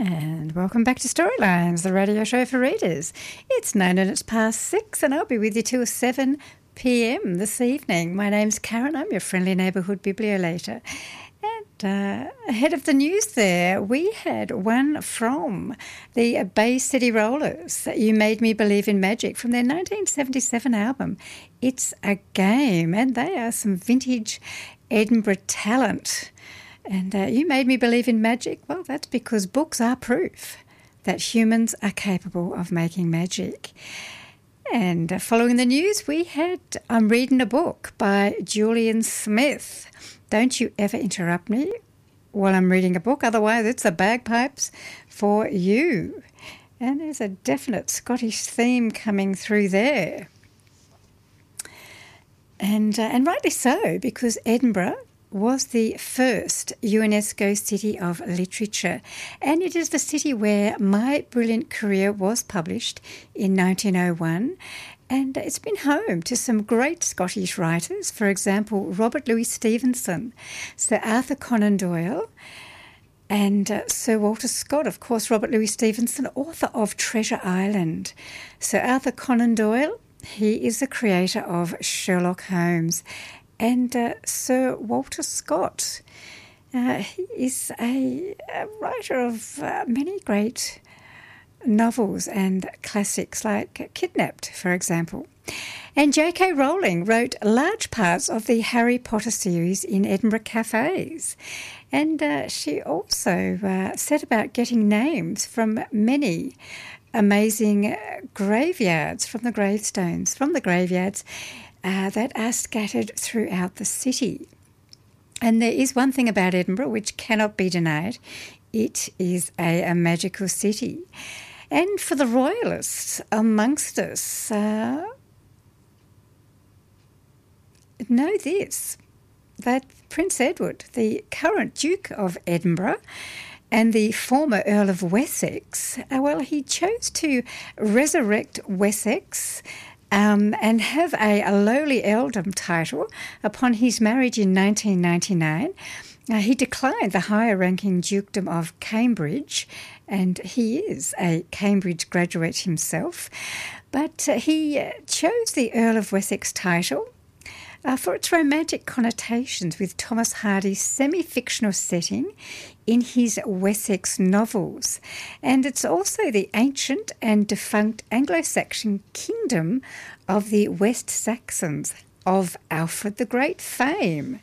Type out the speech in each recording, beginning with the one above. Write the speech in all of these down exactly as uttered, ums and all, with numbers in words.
And welcome back to Storylines, the radio show for readers. It's nine minutes past six and I'll be with you till seven p m this evening. My name's Karen, I'm your friendly neighbourhood bibliolator. And uh, ahead of the news there, we had one from the Bay City Rollers, You Made Me Believe in Magic, from their nineteen seventy-seven album, It's a Game. And they are some vintage Edinburgh talent. And uh, You Made Me Believe in Magic? Well, that's because books are proof that humans are capable of making magic. And uh, following the news, we had I'm Reading a Book by Julian Smith. Don't you ever interrupt me while I'm reading a book, otherwise it's the bagpipes for you. And there's a definite Scottish theme coming through there. And, uh, and rightly so, because Edinburgh was the first UNESCO City of Literature, and it is the city where My Brilliant Career was published in nineteen oh one, and it's been home to some great Scottish writers, for example, Robert Louis Stevenson, Sir Arthur Conan Doyle, and uh, Sir Walter Scott. Of course, Robert Louis Stevenson, author of Treasure Island. Sir Arthur Conan Doyle, he is the creator of Sherlock Holmes. And uh, Sir Walter Scott, uh, he is a, a writer of uh, many great novels and classics like Kidnapped, for example. And J K Rowling wrote large parts of the Harry Potter series in Edinburgh cafes. And uh, she also uh, set about getting names from many amazing graveyards, from the gravestones, from the graveyards, Uh, that are scattered throughout the city. And there is one thing about Edinburgh which cannot be denied. It is a, a magical city. And for the royalists amongst us, uh, know this, that Prince Edward, the current Duke of Edinburgh, and the former Earl of Wessex, uh, well, he chose to resurrect Wessex Um, and have a, a lowly earldom title upon his marriage in nineteen ninety-nine. Uh, he declined the higher-ranking dukedom of Cambridge, and he is a Cambridge graduate himself. But uh, he uh, chose the Earl of Wessex title uh, for its romantic connotations with Thomas Hardy's semi-fictional setting in his Wessex novels. And it's also the ancient and defunct Anglo-Saxon kingdom of the West Saxons of Alfred the Great fame.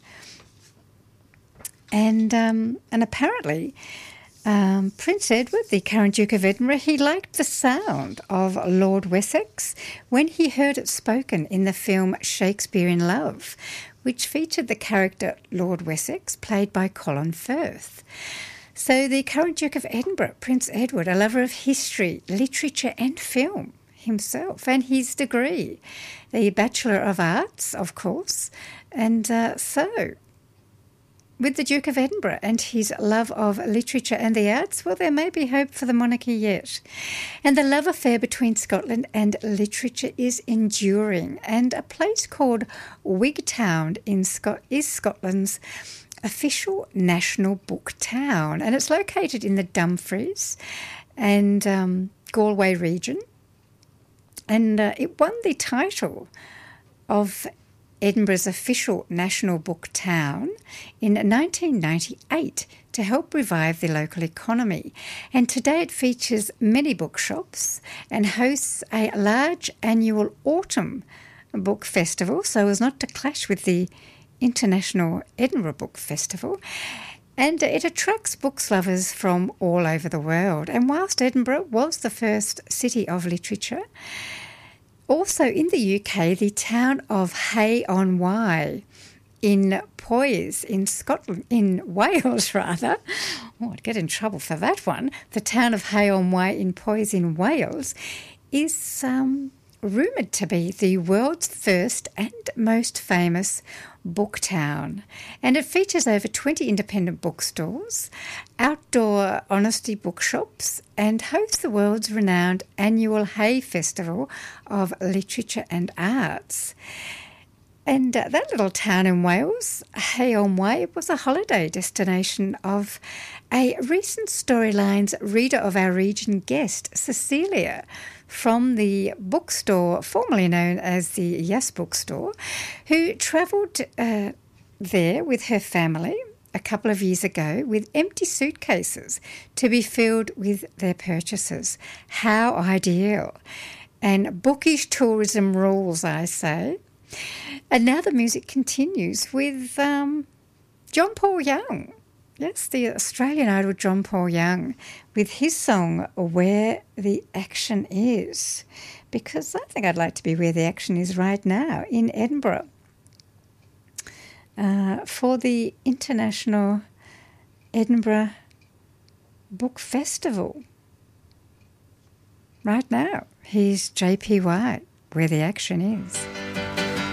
And, um, and apparently um, Prince Edward, the current Duke of Edinburgh, he liked the sound of Lord Wessex when he heard it spoken in the film Shakespeare in Love, which featured the character Lord Wessex, played by Colin Firth. So the current Duke of Edinburgh, Prince Edward, a lover of history, literature and film himself, and his degree, the Bachelor of Arts, of course. And uh, so, with the Duke of Edinburgh and his love of literature and the arts, well, there may be hope for the monarchy yet. And the love affair between Scotland and literature is enduring, and a place called Wigtown in Scot- is Scotland's official national book town, and it's located in the Dumfries and um, Galway region, and uh, it won the title of Edinburgh's official national book town in nineteen ninety-eight to help revive the local economy. And today it features many bookshops and hosts a large annual autumn book festival, so as not to clash with the International Edinburgh Book Festival. And it attracts books lovers from all over the world. And whilst Edinburgh was the first city of literature, also in the U K, the town of Hay-on-Wye in Poys in Scotland, in Wales rather, oh, I'd get in trouble for that one, the town of Hay-on-Wye in Poys in Wales is um, rumoured to be the world's first and most famous book town. And it features over twenty independent bookstores, outdoor honesty bookshops, and hosts the world's renowned annual Hay Festival of Literature and Arts. And uh, that little town in Wales, Hay-on-Wye, was a holiday destination of a recent Storylines Reader of Our Region guest, Cecilia, from the bookstore formerly known as the Yes Bookstore, who travelled uh, there with her family a couple of years ago with empty suitcases to be filled with their purchases. How ideal. And bookish tourism rules, I say. And now the music continues with um, John Paul Young. Yes, the Australian Idol John Paul Young with his song Where the Action Is. Because I think I'd like to be where the action is right now in Edinburgh uh, for the International Edinburgh Book Festival. Right now, here's J P White, Where the Action Is.